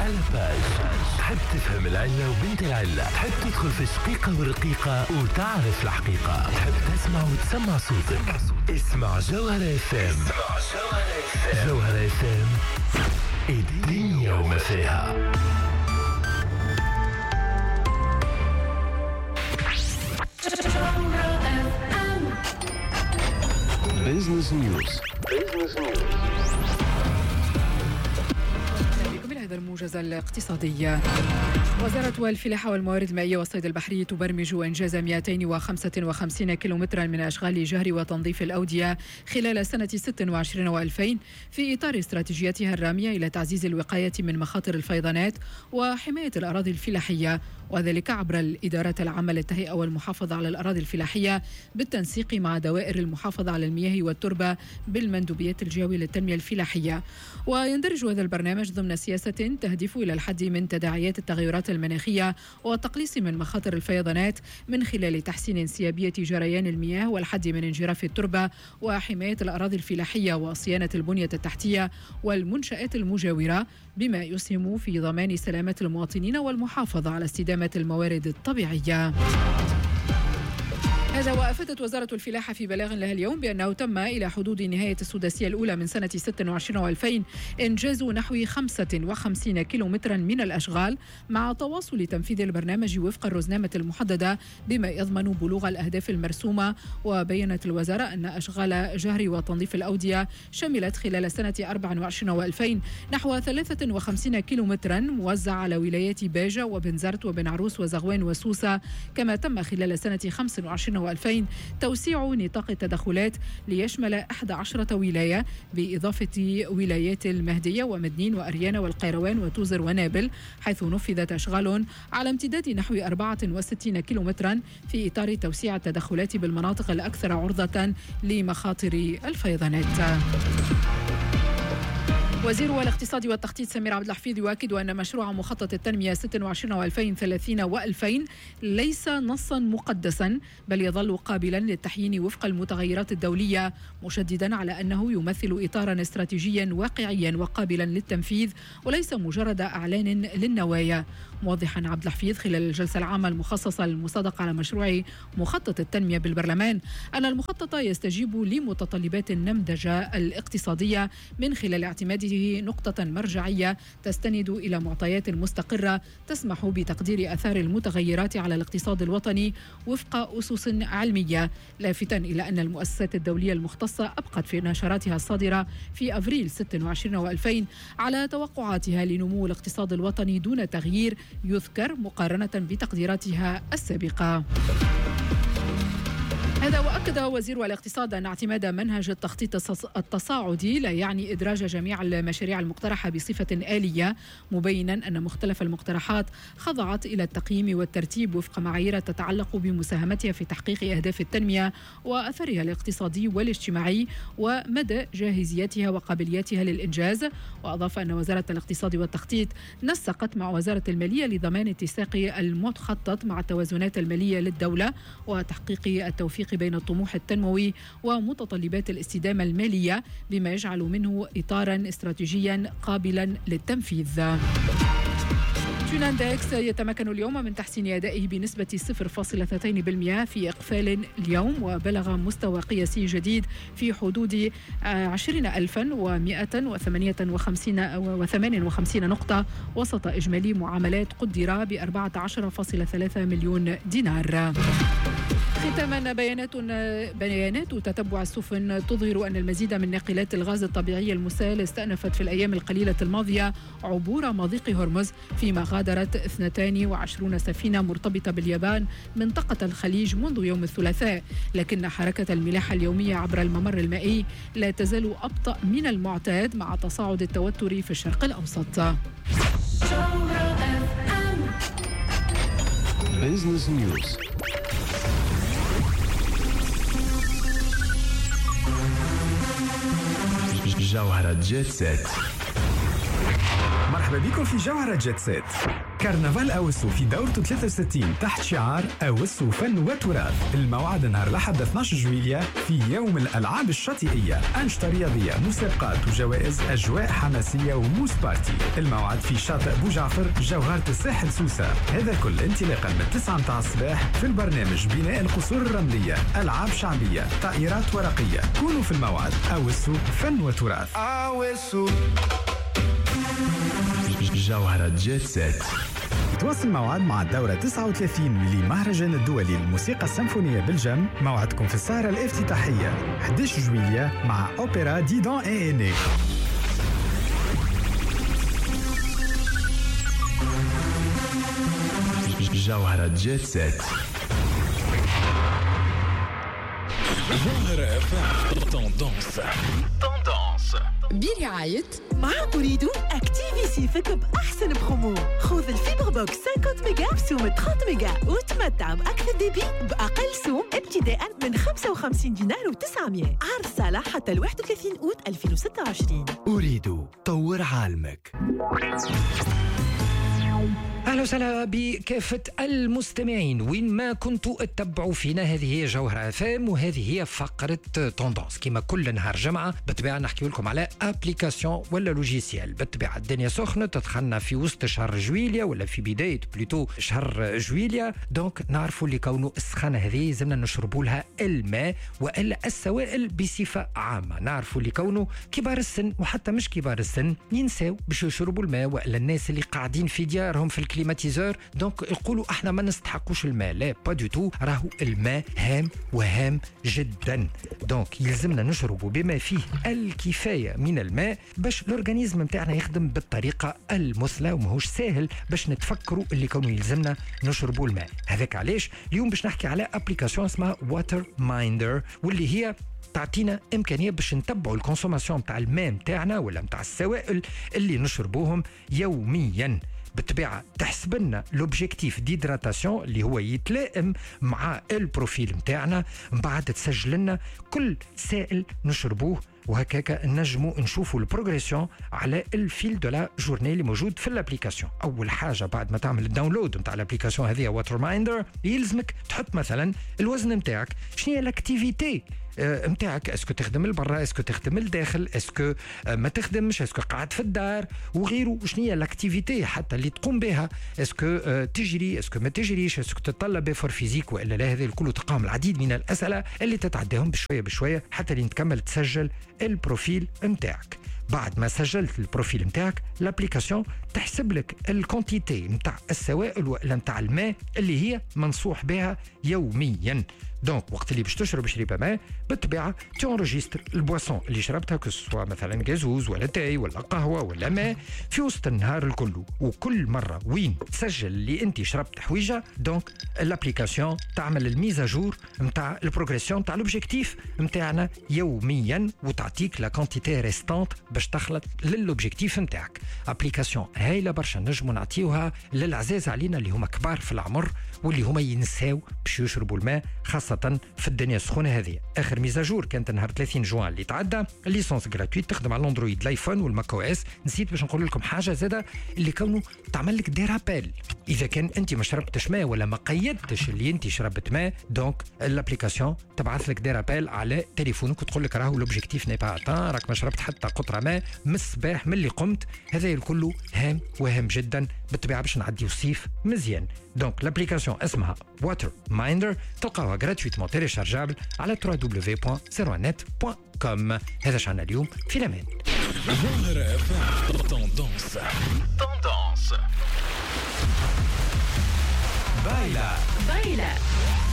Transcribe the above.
على باج. تحب تفهم العلة وبنت العلة، تحب تدخل في شقيقة ورقيقة وتعرف الحقيقة، تحب تسمع وتسمع صوتك. اسمع جوهرة FM. جوهرة FM، الدنيا وما فيها. Business News. بكم إلى هذا الموجز الاقتصادي. وزارة الفلاحة والموارد المائية والصيد البحري تبرمج إنجاز 255 كيلومترا من أشغال جهر وتنظيف الأودية خلال سنة 26 و2000 في إطار استراتيجيتها الرامية إلى تعزيز الوقاية من مخاطر الفيضانات وحماية الأراضي الفلاحية، وذلك عبر الإدارات العامة للتهيئة والمحافظة على الأراضي الفلاحية بالتنسيق مع دوائر المحافظة على المياه والتربة بالمندوبيات الجهوية للتنمية الفلاحية. ويندرج هذا البرنامج ضمن سياسة تهدف إلى الحد من تداعيات التغيرات المناخية والتقليص من مخاطر الفيضانات من خلال تحسين انسيابية جريان المياه والحد من انجراف التربة وحماية الأراضي الفلاحية وصيانة البنية التحتية والمنشآت المجاورة، بما يسهم في ضمان سلامة المواطنين والمحافظة على استدامة الموارد الطبيعية. هذا وأفادت وزارة الفلاحة في بلاغ لها اليوم بأنه تم إلى حدود نهاية السداسية الأولى من سنة 26 و2000 إنجاز نحو 55 كيلومترا من الأشغال مع تواصل تنفيذ البرنامج وفق الرزنامة المحددة بما يضمن بلوغ الأهداف المرسومة. وبيّنت الوزارة أن أشغال جهر وتنظيف الأودية شملت خلال سنة 24 و2000 نحو 53 كيلومترا موزع على ولايات باجة وبنزرت وبن عروس وزغوان وسوسة، كما تم خلال سنة 25 و2000 توسيع نطاق التدخلات ليشمل 11 ولاية بإضافة ولايات المهدية ومدنين وأريانا والقيروان وتوزر ونابل، حيث نفذت أشغال على امتداد نحو 64 كيلومترا في إطار توسيع التدخلات بالمناطق الأكثر عرضة لمخاطر الفيضانات. وزير الاقتصاد والتخطيط سمير عبد الحفيظ يؤكد أن مشروع مخطط التنمية 26 و2030 و2000 ليس نصا مقدسا، بل يظل قابلا للتحيين وفق المتغيرات الدولية، مشددا على أنه يمثل إطارا استراتيجيا واقعيا وقابلا للتنفيذ وليس مجرد أعلان للنوايا. موضحا عبد الحفيظ خلال الجلسة العامة المخصصة للمصادقة على مشروع مخطط التنمية بالبرلمان أن المخطط يستجيب لمتطلبات النمذجة الاقتصادية من خلال اعتماده نقطة مرجعية تستند إلى معطيات مستقرة تسمح بتقدير آثار المتغيرات على الاقتصاد الوطني وفق أسس علمية، لافتا إلى أن المؤسسات الدولية المختصة أبقت في نشراتها الصادرة في أفريل 26 و2000 على توقعاتها لنمو الاقتصاد الوطني دون تغيير يذكر مقارنة بتقديراتها السابقة. هذا وأكد وزير الاقتصاد أن اعتماد منهج التخطيط التصاعدي لا يعني إدراج جميع المشاريع المقترحة بصفة آلية، مبينا أن مختلف المقترحات خضعت إلى التقييم والترتيب وفق معايير تتعلق بمساهمتها في تحقيق أهداف التنمية وأثرها الاقتصادي والاجتماعي ومدى جاهزيتها وقابليتها للإنجاز. وأضاف أن وزارة الاقتصاد والتخطيط نسقت مع وزارة المالية لضمان اتساق المخطط مع التوازنات المالية للدولة وتحقيق التوفيق بين الطموح التنموي ومتطلبات الاستدامة المالية، بما يجعل منه إطارا استراتيجيا قابلا للتنفيذ. توناندكس يتمكن اليوم من تحسين أدائه بنسبة 0.2% في إقفال اليوم، وبلغ مستوى قياسي جديد في حدود 20,158 نقطة وسط إجمالي معاملات قدر ب 14.3 مليون دينار. ختاما بيانات تتبع السفن تظهر أن المزيد من ناقلات الغاز الطبيعي المسال استأنفت في الأيام القليلة الماضية عبور مضيق هرمز، فيما غادرت 22 سفينة مرتبطة باليابان منطقة الخليج منذ يوم الثلاثاء، لكن حركة الملاحة اليومية عبر الممر المائي لا تزال أبطأ من المعتاد مع تصاعد التوتر في الشرق الأوسط. Business News. جوهرة جيت سيت. مرحبا بكم في جوهرة جيت سيت. كرنفال أوسو في دورته 63 تحت شعار أوسو فن وتراث. الموعد نهار الأحد 12 جويلية في يوم الألعاب الشاطئية، أنشطة رياضية، مسابقات وجوائز، أجواء حماسية وموس بارتي. الموعد في شاطئ بوجعفر، جوهرة الساحل سوسة. هذا كل انطلاقا من 9 متاع الصباح في البرنامج بناء القصور الرملية، ألعاب شعبية، طائرات ورقية. كونوا في الموعد. أوسو فن وتراث. أوسو جوهرة جيت سيت. تواصل موعد مع الدورة 39 للمهرجان الدولي للموسيقى السيمفونية بالجم. موعدكم في السهرة الافتتاحية 11 جويلية مع أوبرا ديدون إيني. جوهرة جيت سيت. جوهرة تندونس برعاية مع أريد أكتيفي سيفك بأحسن برومو. خذ الفيبر بوكس 50 ميجا بسوم 30 ميجا وتمتع بأكثر ديبي بأقل سوم ابتداء من 55 دينار و900. عرض صالح حتى 31 أوت 2026. أريد طور عالمك. أهلا وسهلا بكافة المستمعين وين ما كنتوا اتبعوا فينا. هذه هي جوهرة FM وهذه هي فقرة توندونس. كما كل نهار جمعة بالطبيعة نحكي لكم على ابليكاسيون ولا لوجيسيال. بالطبيعة الدنيا سخنة، تدخلنا في وسط شهر جويليا ولا في بداية بلوتو شهر جويليا، دونك نعرفوا اللي كونه السخانة هذه زمنا نشربوا لها الماء وإلا السوائل بصفة عامة. نعرفوا اللي كونه كبار السن وحتى مش كبار السن ينساو باش يشربوا الماء، وإلا الناس اللي قاعدين في ديارهم في الكليماتيزور دونك يقولوا احنا ما نستحقوش الماء. لا با دو تو، راهو الماء هام وهام جدا. دونك يلزمنا نشربوا بما فيه الكفايه من الماء باش الاورغانيزم نتاعنا يخدم بالطريقه المثلى، وماهوش ساهل باش نتفكروا اللي كانوا يلزمنا نشربوا الماء. هذاك علاش اليوم باش نحكي على ابليكاسيون اسمها واتر مايندر، واللي هي تعطينا إمكانية باش نتبعوا الكونسوماسيون متاع الماء متاعنا ولا متاع السوائل اللي نشربوهم يوميا. بالطبيعة تحسب لنا لوبجيكتيف ديدراتاسيون اللي هو يتلائم مع البروفيل متاعنا، من بعد تسجل لنا كل سائل نشربوه، وهكاك نجموا نشوفوا البروغريسيون على الفيل دو لا جورني اللي موجود في الابليكاسيون. اول حاجه بعد ما تعمل الداونلود نتاع الابليكاسيون هذه واتر مايندر يلزمك تحط مثلا الوزن نتاعك، شنو هي الاكتيفيتي متاعك، اسكو تخدم البرا، اسكو تخدم الداخل، اسكو ما تخدمش، اسكو قاعد في الدار وغيره، شنو هي الاكتيفيتي حتى اللي تقوم بها، اسكو تجري، اسكو ما تجريش، اسكو تتطلب فور فيزيك والا لا. هذه الكل تقام العديد من الاسئله اللي تتعداهم بشويه بشويه حتى اللي نتكمل تسجل البروفيل متاعك. بعد ما سجلت البروفيل متاعك الابليكاسيون تحسب لك الكونتيتي متاع السوائل ولا متاع الماء اللي هي منصوح بها يوميا. دونك وقت اللي باش تشرب شريبه ماء بالطبيعه تونرجستر البواسون اللي شربتها، كسوا مثلا غازوز ولا تاي ولا قهوه ولا ماء في وسط النهار الكل، وكل مره وين تسجل اللي انت شربت حويجه دونك الابليكاسيون تعمل الميزاجور نتاع البروغريسيون نتاع لوبجيكتيف نتاعنا يوميا، وتعطيك لا كونتيتي ريستانت باش تخلط للوبجيكتيف نتاعك. ابليكاسيون هايله برشا، نجموا نعطيوها للعزاز علينا اللي هما كبار في العمر واللي هما ينساو باش يشربوا الماء خاصة في الدنيا السخونة هذه. آخر ميزاجور كانت نهار 30 جوان اللي تعدى، الليسونس جراتويت تخدم على الاندرويد الايفون والماك او اس. نسيت باش نقول لكم حاجة زادة اللي كانوا تعمل لك دي رابيل إذا كان أنت ما شربتش ماء ولا ما قيدتش اللي أنت شربت ماء، دونك الابليكاسيون تبعث لك دي رابيل على تليفونك وتقول لك راهو لوبجيكتيف ني با اتان، راك ما شربت حتى قطرة ماء من الصباح من اللي قمت. هذا الكل هام وهام جدا بالطبيعة باش نعدي الصيف مزيان. دونك الابليكاسيون اسمها واتر مايندر، تلقاوها جراتويتمون تيليشارجابل على www.zeronet.com. هذا شعنا اليوم في الأمان. تندونس بايلا